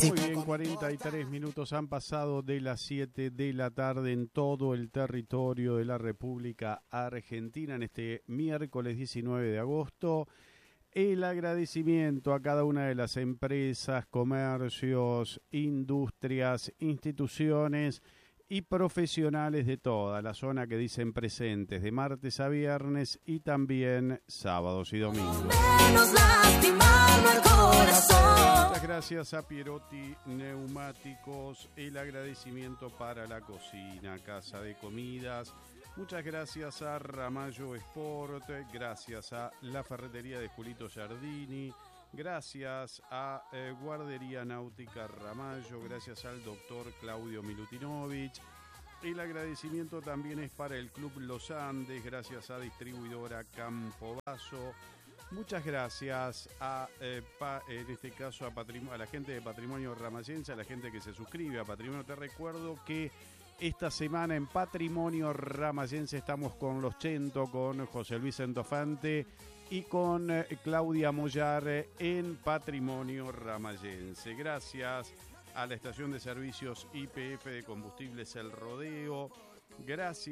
Muy bien, 43 minutos han pasado de las 7 de la tarde en todo el territorio de la República Argentina en este miércoles 19 de agosto. El agradecimiento a cada una de las empresas, comercios, industrias, instituciones y profesionales de toda la zona que dicen presentes de martes a viernes y también sábados y domingos. Muchas gracias a Pierotti Neumáticos, el agradecimiento para la cocina, Casa de Comidas. Muchas gracias a Ramallo Sport, gracias a la ferretería de Julito Giardini, gracias a Guardería Náutica Ramallo, gracias al doctor Claudio Milutinovich. El agradecimiento también es para el Club Los Andes, gracias a Distribuidora Campobasso. Muchas gracias en este caso a la gente de Patrimonio Ramayense, a la gente que se suscribe a Patrimonio. Te recuerdo que esta semana en Patrimonio Ramayense estamos con Los Chento, con José Luis Santofante y con Claudia Mollar en Patrimonio Ramayense. Gracias a la estación de servicios YPF de combustibles El Rodeo. Gracias.